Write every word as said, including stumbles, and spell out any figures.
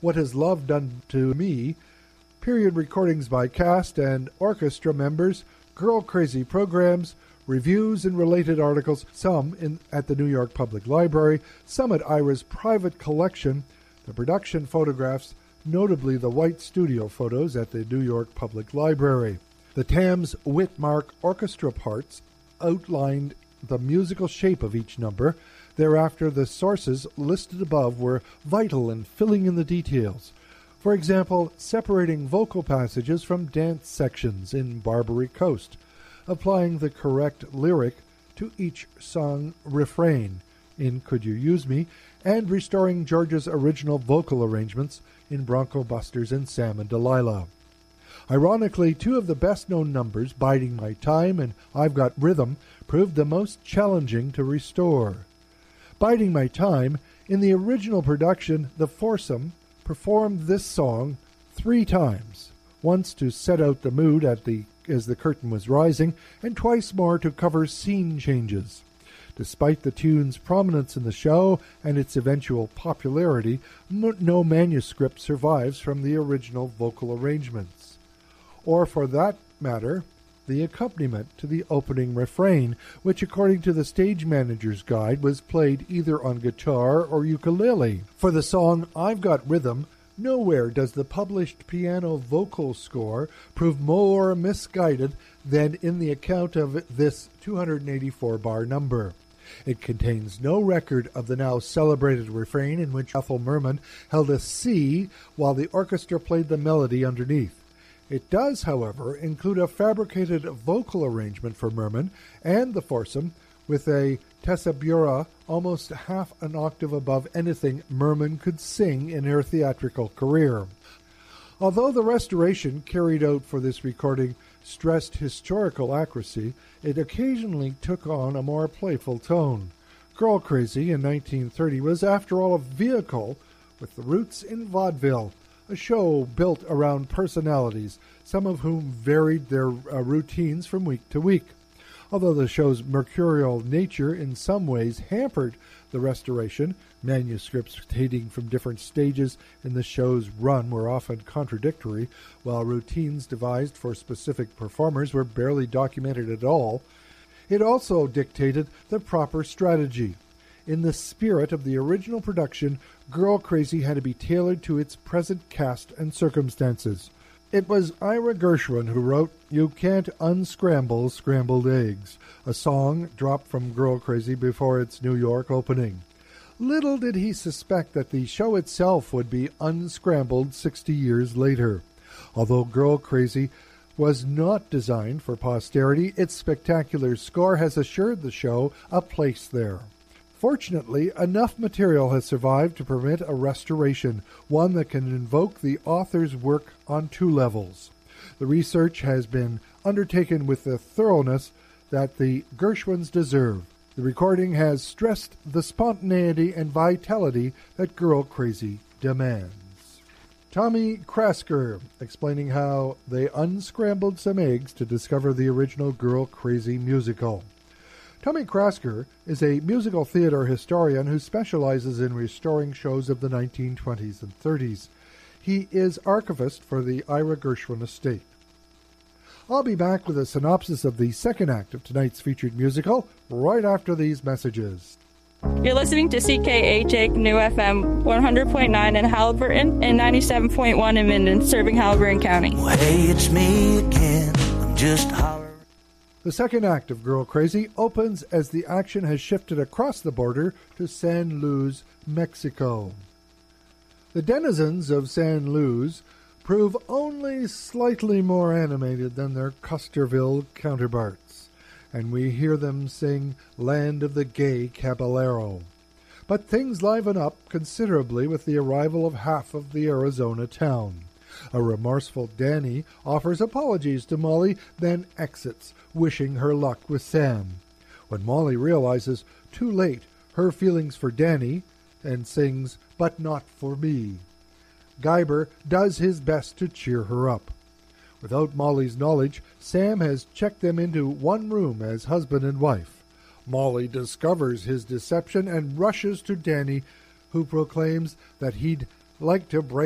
What Has Love Done to Me, period recordings by cast and orchestra members, Girl Crazy programs, reviews and related articles, some in, at the New York Public Library, some at Ira's private collection, the production photographs, notably the white studio photos at the New York Public Library. The Tams Whitmark orchestra parts outlined the musical shape of each number. Thereafter, the sources listed above were vital in filling in the details. For example, separating vocal passages from dance sections in Barbary Coast, applying the correct lyric to each song refrain in Could You Use Me, and restoring George's original vocal arrangements in Bronco Busters and Sam and Delilah. Ironically, two of the best-known numbers, Biding My Time and I've Got Rhythm, proved the most challenging to restore. Biding My Time, in the original production, the foursome performed this song three times, once to set out the mood at the as the curtain was rising, and twice more to cover scene changes. Despite the tune's prominence in the show and its eventual popularity, no manuscript survives from the original vocal arrangements. Or, for that matter, the accompaniment to the opening refrain, which, according to the stage manager's guide, was played either on guitar or ukulele. For the song I've Got Rhythm, nowhere does the published piano vocal score prove more misguided than in the account of this two hundred eighty-four bar number. It contains no record of the now celebrated refrain in which Ethel Merman held a C while the orchestra played the melody underneath. It does, however, include a fabricated vocal arrangement for Merman and the foursome with a tessitura almost half an octave above anything Merman could sing in her theatrical career. Although the restoration carried out for this recording stressed historical accuracy, it occasionally took on a more playful tone. Girl Crazy in nineteen thirty was, after all, a vehicle with the roots in vaudeville, a show built around personalities, some of whom varied their uh, routines from week to week. Although the show's mercurial nature in some ways hampered the restoration, manuscripts dating from different stages in the show's run were often contradictory, while routines devised for specific performers were barely documented at all. It also dictated the proper strategy. In the spirit of the original production, Girl Crazy had to be tailored to its present cast and circumstances. It was Ira Gershwin who wrote You Can't Unscramble Scrambled Eggs, a song dropped from Girl Crazy before its New York opening. Little did he suspect that the show itself would be unscrambled sixty years later. Although Girl Crazy was not designed for posterity, its spectacular score has assured the show a place there. Fortunately, enough material has survived to permit a restoration, one that can invoke the author's work on two levels. The research has been undertaken with the thoroughness that the Gershwins deserve. The recording has stressed the spontaneity and vitality that Girl Crazy demands. Tommy Krasker, explaining how they unscrambled some eggs to discover the original Girl Crazy musical. Tommy Krasker is a musical theater historian who specializes in restoring shows of the nineteen twenties and thirties. He is archivist for the Ira Gershwin estate. I'll be back with a synopsis of the second act of tonight's featured musical right after these messages. You're listening to C K H A New F M one hundred point nine in Halliburton and ninety-seven point one in Minden, serving Halliburton County. Well, hey, it's me again. I'm just hollering. The second act of Girl Crazy opens as the action has shifted across the border to San Luis, Mexico. The denizens of San Luis prove only slightly more animated than their Custerville counterparts, and we hear them sing Land of the Gay Caballero. But things liven up considerably with the arrival of half of the Arizona town. A remorseful Danny offers apologies to Molly, then exits, wishing her luck with Sam. When Molly realizes, too late, her feelings for Danny, and sings, But Not For Me, Guyber does his best to cheer her up. Without Molly's knowledge, Sam has checked them into one room as husband and wife. Molly discovers his deception and rushes to Danny, who proclaims that he'd like to break